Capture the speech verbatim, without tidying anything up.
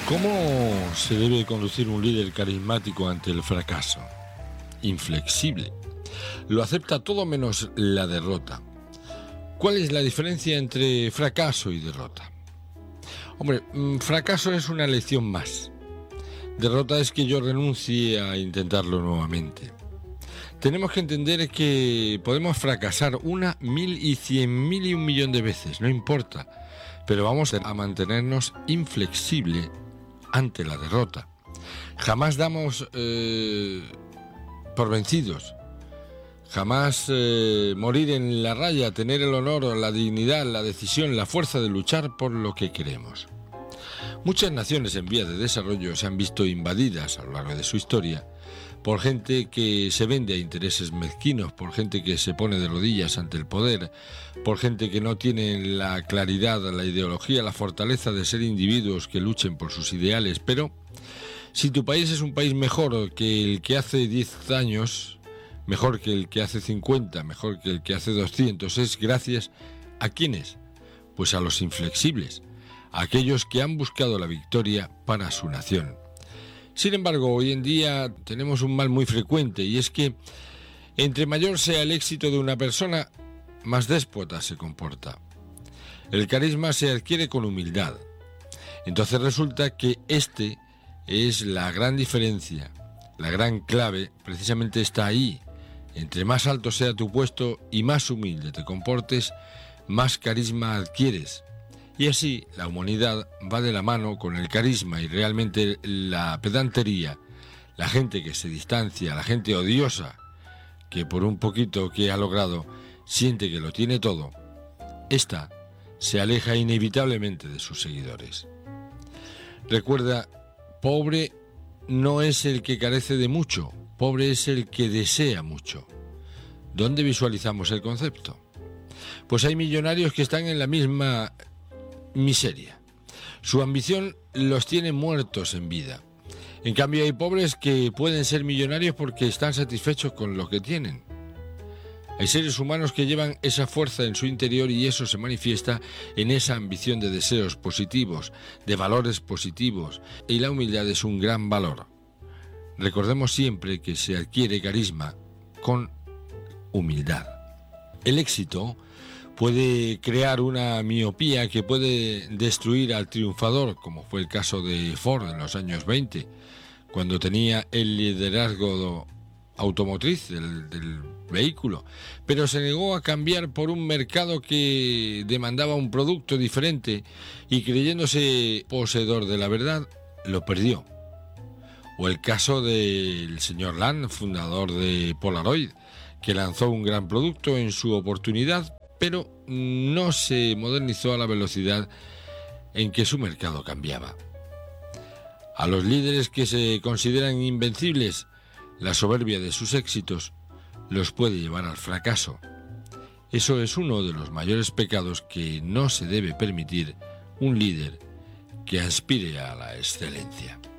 ¿Cómo se debe conducir un líder carismático ante el fracaso? Inflexible. Lo acepta todo menos la derrota. ¿Cuál es la diferencia entre fracaso y derrota? Hombre, fracaso es una lección más. Derrota es que yo renuncie a intentarlo nuevamente. Tenemos que entender que podemos fracasar una, mil y cien mil y un millón de veces, no importa, pero vamos a mantenernos inflexible ante la derrota. Jamás damos eh, por vencidos. Jamás eh, morir en la raya, tener el honor, la dignidad, la decisión, la fuerza de luchar por lo que queremos. Muchas naciones en vías de desarrollo se han visto invadidas a lo largo de su historia por gente que se vende a intereses mezquinos, por gente que se pone de rodillas ante el poder, por gente que no tiene la claridad, la ideología, la fortaleza de ser individuos que luchen por sus ideales. Pero si tu país es un país mejor que el que hace diez años, mejor que el que hace cincuenta, mejor que el que hace doscientos, es gracias ¿a quiénes? Pues a los inflexibles, a aquellos que han buscado la victoria para su nación. Sin embargo, hoy en día tenemos un mal muy frecuente, y es que entre mayor sea el éxito de una persona, más déspota se comporta. El carisma se adquiere con humildad. Entonces resulta que este es la gran diferencia, la gran clave, precisamente está ahí. Entre más alto sea tu puesto y más humilde te comportes, más carisma adquieres. Y así la humanidad va de la mano con el carisma, y realmente la pedantería, la gente que se distancia, la gente odiosa, que por un poquito que ha logrado siente que lo tiene todo, esta se aleja inevitablemente de sus seguidores. Recuerda, pobre no es el que carece de mucho, pobre es el que desea mucho. ¿Dónde visualizamos el concepto? Pues hay millonarios que están en la misma miseria. Su ambición los tiene muertos en vida. En cambio hay pobres que pueden ser millonarios porque están satisfechos con lo que tienen. Hay seres humanos que llevan esa fuerza en su interior, y eso se manifiesta en esa ambición de deseos positivos, de valores positivos, y la humildad es un gran valor. Recordemos siempre que se adquiere carisma con humildad. El éxito puede crear una miopía que puede destruir al triunfador, como fue el caso de Ford en los años veinte, cuando tenía el liderazgo automotriz del, del vehículo, pero se negó a cambiar por un mercado que demandaba un producto diferente, y creyéndose poseedor de la verdad, lo perdió. O el caso del señor Land, fundador de Polaroid, que lanzó un gran producto en su oportunidad, pero no se modernizó a la velocidad en que su mercado cambiaba. A los líderes que se consideran invencibles, la soberbia de sus éxitos los puede llevar al fracaso. Eso es uno de los mayores pecados que no se debe permitir un líder que aspire a la excelencia.